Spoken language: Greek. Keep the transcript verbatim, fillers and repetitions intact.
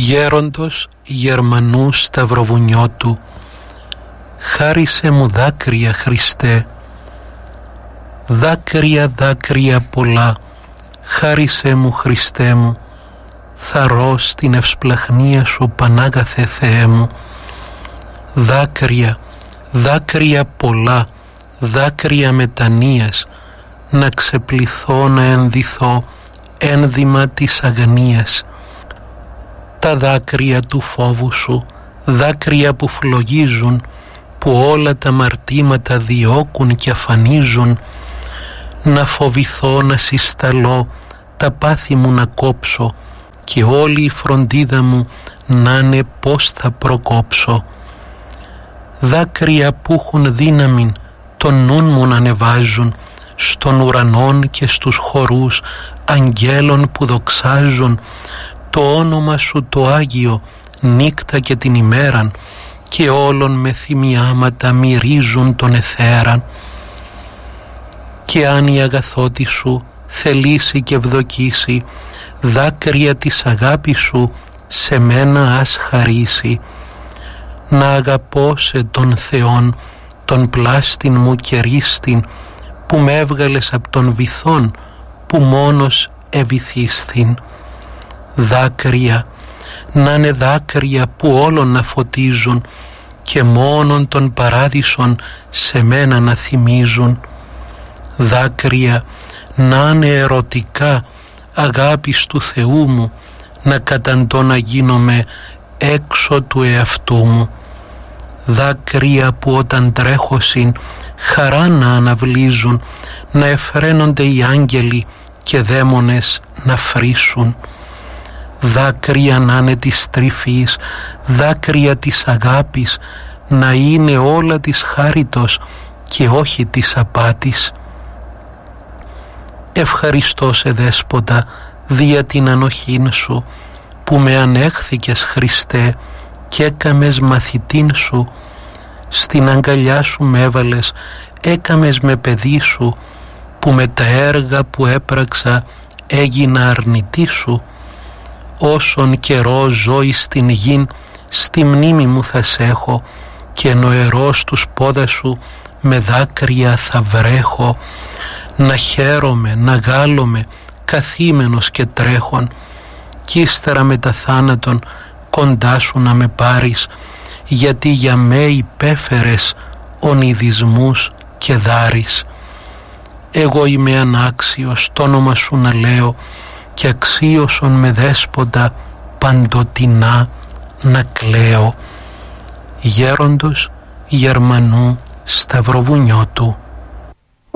Γέροντος Γερμανού Σταυροβουνιώτου, χάρισε μου δάκρυα, Χριστέ, δάκρυα, δάκρυα πολλά, χάρισε μου, Χριστέ μου, θαρώ στην ευσπλαχνία σου, Πανάγαθε Θεέ μου. Δάκρυα, δάκρυα πολλά, δάκρυα μετανοίας, να ξεπληθώ, να ενδυθώ, ένδυμα της αγνίας. Τα δάκρυα του φόβου σου, δάκρυα που φλογίζουν, που όλα τα μαρτήματα διώκουν και αφανίζουν, να φοβηθώ, να συσταλώ, τα πάθη μου να κόψω και όλη η φροντίδα μου να είναι πώς θα προκόψω. Δάκρυα που έχουν δύναμη τον νουν μου να ανεβάζουν, στον ουρανόν και στους χορούς αγγέλων που δοξάζουν το όνομα σου το Άγιο νύκτα και την ημέραν, και όλων με θυμιάματα μυρίζουν τον εθέραν. Και αν η αγαθότη σου θελήσει και ευδοκίσει, δάκρυα της αγάπης σου σε μένα ας χαρίσει. Να αγαπώ σε τον Θεόν, τον πλάστην μου και ρίστην, που με έβγαλες από τον βυθόν, που μόνος ευηθίσθην. Δάκρυα, να είναι δάκρυα που όλων να φωτίζουν και μόνον των παράδεισων σε μένα να θυμίζουν. Δάκρυα, να είναι ερωτικά αγάπης του Θεού μου, να καταντώ να γίνομαι έξω του εαυτού μου. Δάκρυα που όταν τρέχωσιν χαρά να αναβλύζουν, να εφραίνονται οι άγγελοι και δαίμονες να φρίσουν. Δάκρυα να είναι της τρυφής, δάκρυα της αγάπης, να είναι όλα της χάριτος και όχι της απάτης. Ευχαριστώ σε Δέσποτα δια την ανοχήν σου, που με ανέχθηκες, Χριστέ, και έκαμες μαθητήν σου. Στην αγκαλιά σου με έβαλες, έκαμες με παιδί σου, που με τα έργα που έπραξα έγινα αρνητή σου. Όσον καιρό ζω στην γην, στη μνήμη μου θα σ' έχω, και νοερό στους πόδας σου με δάκρυα θα βρέχω. Να χαίρομαι, να γάλομαι, καθήμενος και τρέχον, κι ύστερα με τα θάνατον κοντά σου να με πάρεις, γιατί για με υπέφερες ονειδισμούς και δάρεις. Εγώ είμαι ανάξιος το όνομα σου να λέω, και αξίωσον με Δέσποτα παντοτινά να κλαίω. Γέροντος Γερμανού Σταυροβουνιώτου.